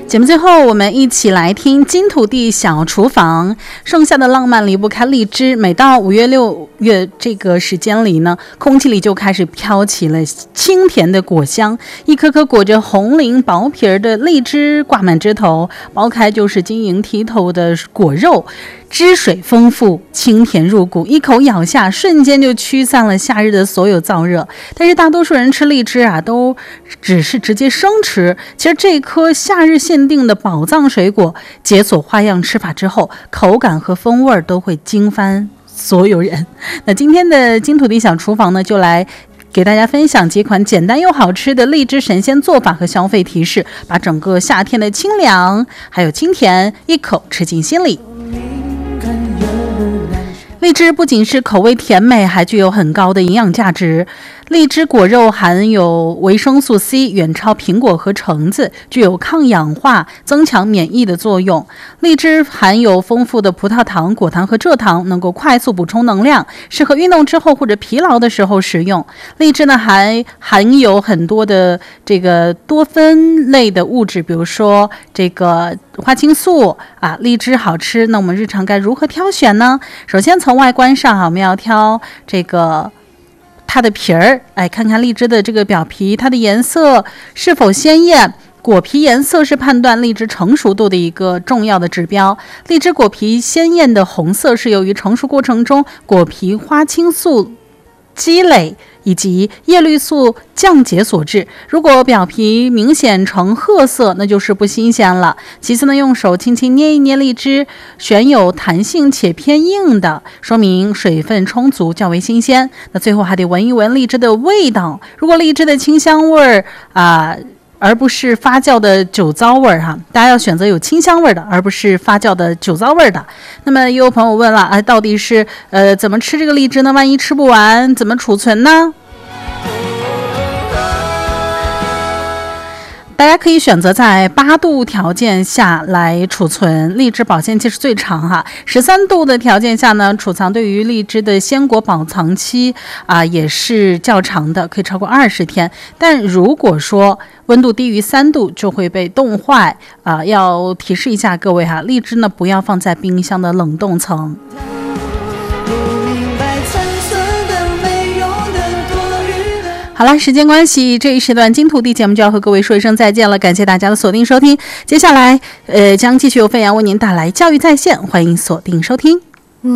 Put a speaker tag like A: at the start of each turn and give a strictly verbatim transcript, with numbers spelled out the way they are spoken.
A: 节目最后，我们一起来听金土地小厨房。盛夏的浪漫离不开荔枝，每到五月六月这个时间里呢，空气里就开始飘起了清甜的果香。一颗颗裹着红绫薄皮儿的荔枝挂满枝头，剥开就是晶莹剔透的果肉，汁水丰富，清甜入骨，一口咬下，瞬间就驱散了夏日的所有燥热。但是大多数人吃荔枝啊，都只是直接生吃。其实这颗夏日限定的宝藏水果，解锁花样吃法之后，口感和风味都会惊翻所有人。那今天的金土地小厨房呢，就来给大家分享几款简单又好吃的荔枝神仙做法和消费提示，把整个夏天的清凉还有清甜一口吃进心里。荔枝不仅是口味甜美，还具有很高的营养价值。荔枝果肉含有维生素 C， 远超苹果和橙子，具有抗氧化、增强免疫的作用。荔枝含有丰富的葡萄糖、果糖和蔗糖，能够快速补充能量，适合运动之后或者疲劳的时候食用。荔枝呢还含有很多的这个多酚类的物质，比如说这个花青素啊。荔枝好吃，那我们日常该如何挑选呢？首先从外观上啊，我们要挑这个它的皮儿，哎，看看荔枝的这个表皮，它的颜色是否鲜艳。果皮颜色是判断荔枝成熟度的一个重要的指标。荔枝果皮鲜艳的红色是由于成熟过程中果皮花青素积累以及叶绿素降解所致。如果表皮明显呈褐色，那就是不新鲜了。其次呢，用手轻轻捏一捏荔枝，选有弹性且偏硬的，说明水分充足，较为新鲜。那最后还得闻一闻荔枝的味道，如果荔枝的清香味儿啊、呃而不是发酵的酒糟味儿哈，大家要选择有清香味的，而不是发酵的酒糟味的。那么也有朋友问了，哎，到底是呃怎么吃这个荔枝呢？万一吃不完，怎么储存呢？大家可以选择在八度条件下来储存，荔枝保鲜期是最长哈。十三度的条件下呢，储藏对于荔枝的鲜果保藏期啊也是较长的，可以超过二十天。但如果说温度低于三度，就会被冻坏啊。要提示一下各位哈，荔枝呢不要放在冰箱的冷冻层。好了，时间关系，这一时段金土地节目就要和各位说一声再见了，感谢大家的锁定收听。接下来，呃，将继续由飞扬为您带来教育在线，欢迎锁定收听。